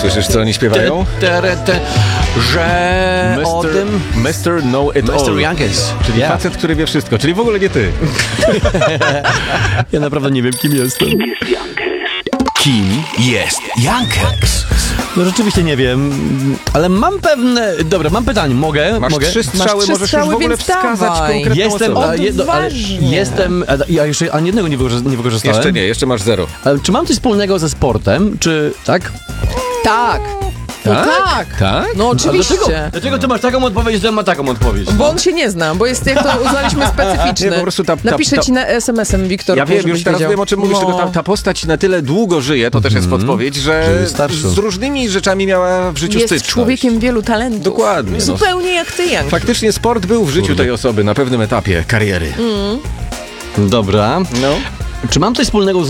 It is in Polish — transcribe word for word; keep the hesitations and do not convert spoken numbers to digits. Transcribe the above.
Słyszysz, co oni śpiewają? Te, te, te, że o tym... mister Know It All. mister Youngest. Czyli Yeah. facet, który wie wszystko, czyli w ogóle nie ty. Ja naprawdę nie wiem, kim jestem. Kim jest Younghex? No rzeczywiście nie wiem, ale mam pewne... Dobra, mam pytanie, mogę? Masz mogę? trzy strzały, trzy możesz strzały, już w ogóle więc wskazać dawaj. konkretną Jestem, osobę. a, jedno, ale Odważnie. jestem, a, ja jeszcze ani jednego nie, wykorzyst, nie wykorzystałem. Jeszcze nie, jeszcze masz zero. Ale czy mam coś wspólnego ze sportem, czy tak? Tak. No Tak? tak. Tak? No A dlaczego, oczywiście. dlaczego ty masz taką odpowiedź, że on ma taką odpowiedź? Bo on się nie zna, bo jest, jak to uznaliśmy, specyficzny. Nie, po prostu ta- ta- Napiszę ta- ci na es em esem, Wiktor, Ja wiem, już żebyś teraz wiedział. wiem, o czym mówisz, No. tylko ta, ta postać na tyle długo żyje, to też jest podpowiedź, że, Że jest starszy. z różnymi rzeczami miała w życiu Jest styczność. człowiekiem wielu talentów. Dokładnie, no. Zupełnie jak ty, Jan. Faktycznie sport był w życiu tej osoby na pewnym etapie kariery. Dobra. No. Czy mam coś wspólnego z